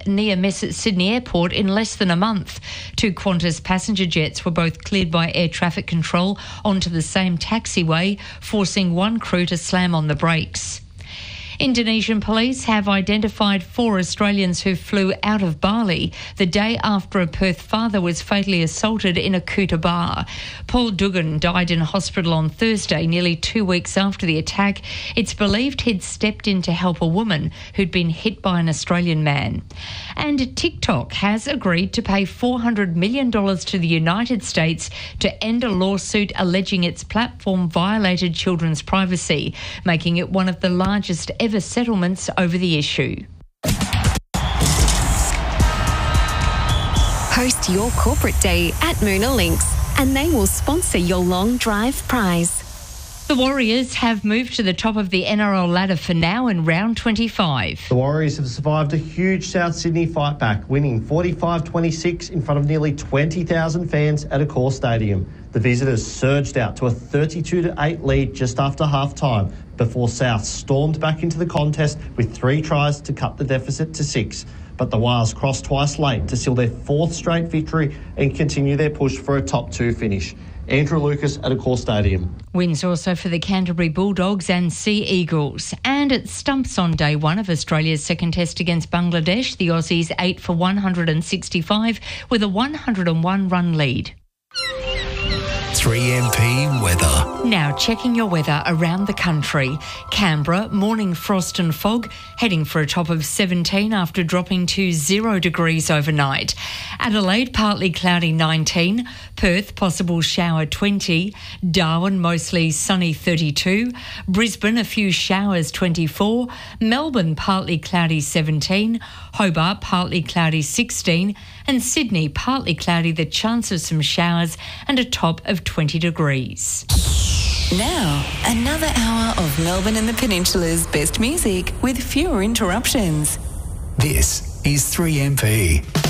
near Sydney Airport in less than a month. 2 Qantas passenger jets were both cleared by air traffic control onto the same taxiway, forcing one crew to slam on the brakes. Indonesian police have identified 4 Australians who flew out of Bali the day after a Perth father was fatally assaulted in a Kuta bar. Paul Dugan died in hospital on Thursday, nearly 2 weeks after the attack. It's believed he'd stepped in to help a woman who'd been hit by an Australian man. And TikTok has agreed to pay $400 million to the United States to end a lawsuit alleging its platform violated children's privacy, making it one of the largest ever settlements over the issue. Host your corporate day at Moona Links and they will sponsor your long drive prize. The Warriors have moved to the top of the NRL ladder for now in round 25. The Warriors have survived a huge South Sydney fight back, winning 45-26 in front of nearly 20,000 fans at Accor Stadium. The visitors surged out to a 32-8 lead just after half-time before South stormed back into the contest with 3 tries to cut the deficit to 6. But the Wars crossed twice late to seal their 4th straight victory and continue their push for a top 2 finish. Andrew Lucas at Accor Stadium. Wins also for the Canterbury Bulldogs and Sea Eagles. And it stumps on day 1 of Australia's second test against Bangladesh. The Aussies 8 for 165 with a 101-run lead. 3MP weather. Now checking your weather around the country. Canberra, morning frost and fog, heading for a top of 17 after dropping to 0 degrees overnight. Adelaide, partly cloudy 19. Perth, possible shower 20. Darwin, mostly sunny 32. Brisbane, a few showers 24. Melbourne, partly cloudy 17. Hobart, partly cloudy 16. And Sydney, partly cloudy, the chance of some showers and a top of 20 degrees. Now, another hour of Melbourne and the Peninsula's best music with fewer interruptions. This is 3MP.